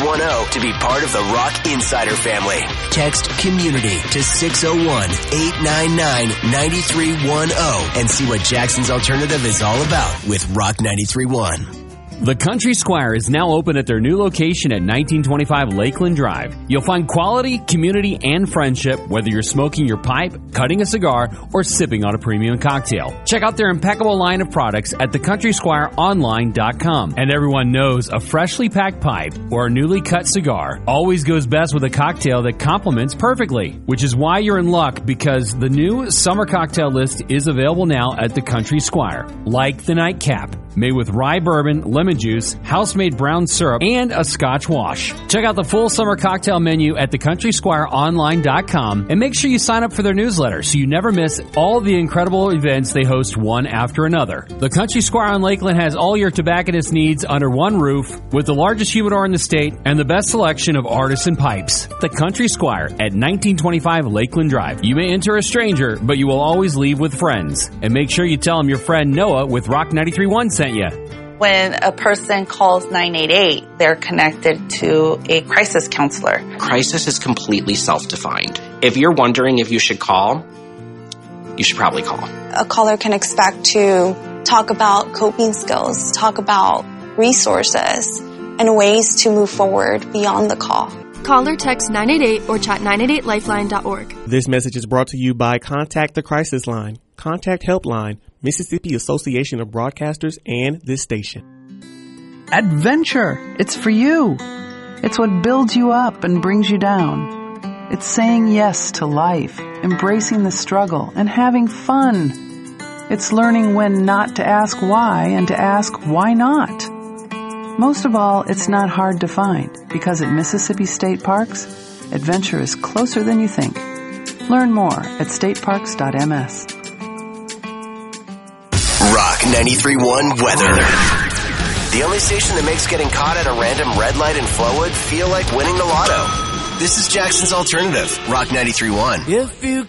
9310 to be part of the Rock Insider family. Text community to 601-899-9310 and see what Jackson's Alternative is all about with Rock 93.1. The Country Squire is now open at their new location at 1925 Lakeland Drive. You'll find quality, community, and friendship whether you're smoking your pipe, cutting a cigar, or sipping on a premium cocktail. Check out their impeccable line of products at thecountrysquireonline.com. And everyone knows a freshly packed pipe or a newly cut cigar always goes best with a cocktail that complements perfectly, which is why you're in luck because the new summer cocktail list is available now at the Country Squire, like the Nightcap, made with rye bourbon, lemon juice, house-made brown syrup, and a Scotch wash. Check out the full summer cocktail menu at thecountrysquireonline.com and make sure you sign up for their newsletter so you never miss all the incredible events they host one after another. The Country Squire on Lakeland has all your tobacconist needs under one roof with the largest humidor in the state and the best selection of artisan pipes. The Country Squire at 1925 Lakeland Drive. You may enter a stranger, but you will always leave with friends. And make sure you tell them your friend Noah with Rock 93.1 sent you. When a person calls 988, they're connected to a crisis counselor. Crisis is completely self-defined. If you're wondering if you should call, you should probably call. A caller can expect to talk about coping skills, talk about resources, and ways to move forward beyond the call. Call or text 988 or chat 988lifeline.org. This message is brought to you by Contact the Crisis Line, Contact Helpline, Mississippi Association of Broadcasters, and this station. Adventure. It's for you. It's what builds you up and brings you down. It's saying yes to life, embracing the struggle, and having fun. It's learning when not to ask why and to ask why not. Most of all, it's not hard to find because at Mississippi State Parks, adventure is closer than you think. Learn more at stateparks.ms. Rock 93.1 weather. The only station that makes getting caught at a random red light in Flowood feel like winning the lotto. This is Jackson's Alternative, Rock 93.1. If you